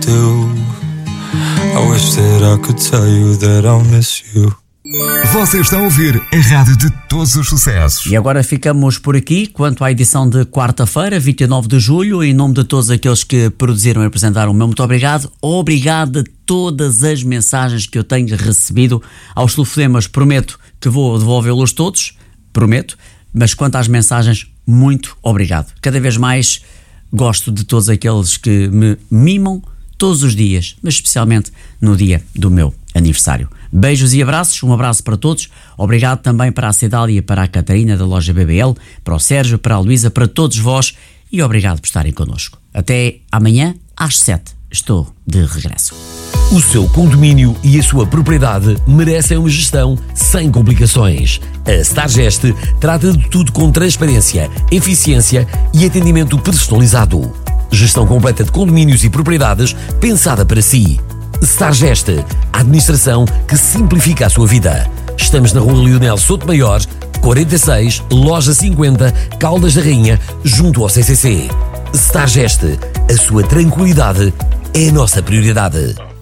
do. I wish that I could tell you that I'll miss you. Você está a ouvir a rádio de todos os sucessos. E agora ficamos por aqui quanto à edição de quarta-feira, 29 de julho. Em nome de todos aqueles que produziram e apresentaram o meu muito obrigado. Obrigado a todas as mensagens que eu tenho recebido. Aos telefonemas prometo que vou devolvê-los todos, prometo. Mas quanto às mensagens, muito obrigado. Cada vez mais gosto de todos aqueles que me mimam todos os dias, mas especialmente no dia do meu aniversário. Beijos e abraços, um abraço para todos. Obrigado também para a Cidália, para a Catarina da loja BBL, para o Sérgio, para a Luísa, para todos vós e obrigado por estarem connosco. Até amanhã às 7. Estou de regresso. O seu condomínio e a sua propriedade merecem uma gestão sem complicações. A Stargest trata de tudo com transparência, eficiência e atendimento personalizado. Gestão completa de condomínios e propriedades pensada para si. Stargest, a administração que simplifica a sua vida. Estamos na Rua Leonel Sotomayor, 46, Loja 50, Caldas da Rainha, junto ao CCC. Stargest, a sua tranquilidade é a nossa prioridade.